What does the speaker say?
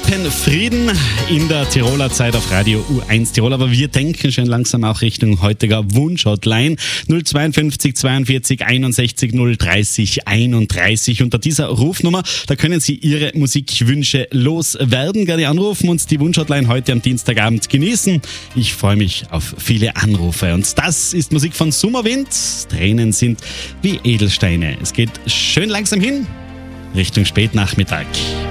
Alpenfrieden in der Tiroler Zeit auf Radio U1 Tirol. Aber wir denken schon langsam auch Richtung heutiger Wunsch-Hotline 052 42 61 030 31. Unter dieser Rufnummer, da können Sie Ihre Musikwünsche loswerden. Gerne anrufen und die Wunsch-Hotline heute am Dienstagabend genießen. Ich freue mich auf viele Anrufe. Und das ist Musik von Summerwind. Tränen sind wie Edelsteine. Es geht schön langsam hin Richtung Spätnachmittag.